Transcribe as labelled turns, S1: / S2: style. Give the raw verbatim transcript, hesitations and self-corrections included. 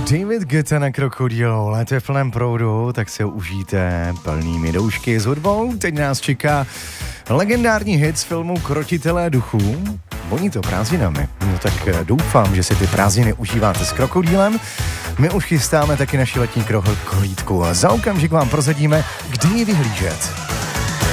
S1: David Guetta na Krokodýlu, léto je v plném proudu, tak si ho užijte plnými doušky s hudbou. Teď nás čeká legendární hit z filmu Krotitelé duchů. Voní to prázdninami. No tak doufám, že si ty prázdniny užíváte s Krokodýlem. My už chystáme taky naši letní krohlídku a za okamžik vám prozradíme, kde ji vyhlížet.